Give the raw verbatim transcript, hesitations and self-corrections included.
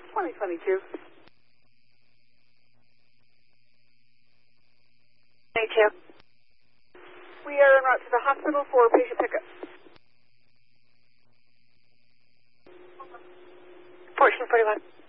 twenty twenty-two. twenty-two. We are en route to the hospital for patient pickup. fourteen forty-one.